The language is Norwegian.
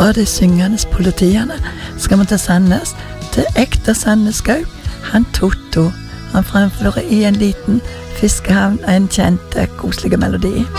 fra de syngende politiene skal vi til Sandnes, til ekte Sandnesgauk. Han Toto, han fremfører i en liten fiskehavn en kjent, koselig melodi.